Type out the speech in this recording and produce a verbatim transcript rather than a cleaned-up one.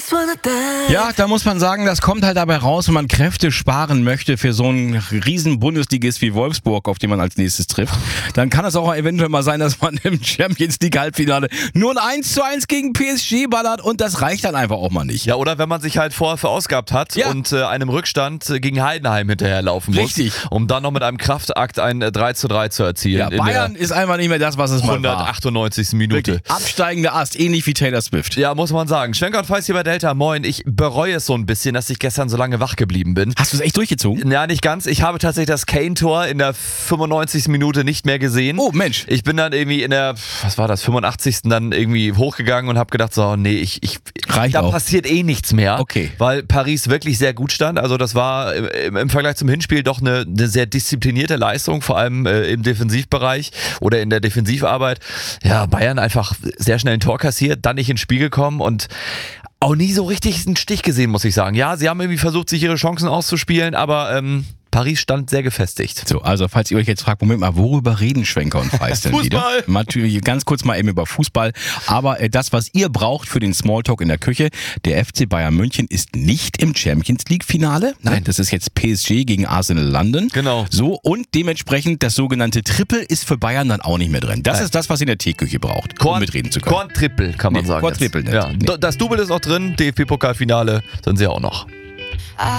Ja, da muss man sagen, das kommt halt dabei raus, wenn man Kräfte sparen möchte für so einen riesen Bundesligist wie Wolfsburg, auf den man als nächstes trifft. Dann kann es auch eventuell mal sein, dass man im Champions League Halbfinale nur ein eins zu eins gegen P S G ballert und das reicht dann einfach auch mal nicht. Ja, oder wenn man sich halt vorher verausgabt hat ja. und äh, einem Rückstand äh, gegen Heidenheim hinterherlaufen muss. Richtig. Um dann noch mit einem Kraftakt ein äh, drei zu drei zu erzielen. Ja, Bayern ist einfach nicht mehr das, was es mal war. hundertachtundneunzigste Minute. Wirklich. Absteigender Ast, ähnlich wie Taylor Swift. Ja, muss man sagen. Schwenker und Feist hier bei Delta, moin. Ich bereue es so ein bisschen, dass ich gestern so lange wach geblieben bin. Hast du es echt durchgezogen? Ja, nicht ganz. Ich habe tatsächlich das Kane-Tor in der fünfundneunzigsten Minute nicht mehr gesehen. Oh, Mensch. Ich bin dann irgendwie in der, was war das, fünfundachtzigsten dann irgendwie hochgegangen und habe gedacht, so, nee, ich, ich Reicht da auch. passiert eh nichts mehr. Okay. Weil Paris wirklich sehr gut stand. Also das war im, im Vergleich zum Hinspiel doch eine, eine sehr disziplinierte Leistung, vor allem äh, im Defensivbereich oder in der Defensivarbeit. Ja, Bayern einfach sehr schnell ein Tor kassiert, dann nicht ins Spiel gekommen und auch nie so richtig einen Stich gesehen, muss ich sagen. Ja, sie haben irgendwie versucht, sich ihre Chancen auszuspielen, aber ähm, Paris stand sehr gefestigt. So, also falls ihr euch jetzt fragt, Moment mal, worüber reden Schwenker und Feist denn wieder? Fußball! Natürlich ganz kurz mal eben über Fußball, aber äh, das, was ihr braucht für den Smalltalk in der Küche, der F C Bayern München ist nicht im Champions League Finale. Nein, das ist jetzt P S G gegen Arsenal London. Genau. So, und dementsprechend das sogenannte Triple ist für Bayern dann auch nicht mehr drin. Das Nein. ist das, was ihr in der Teeküche braucht, Korn, um mitreden zu können. Korn-Triple kann man Nee, sagen. Korn-Triple jetzt. nicht. Ja. Nee. Das Double ist auch drin, D F B-Pokalfinale sind sie auch noch.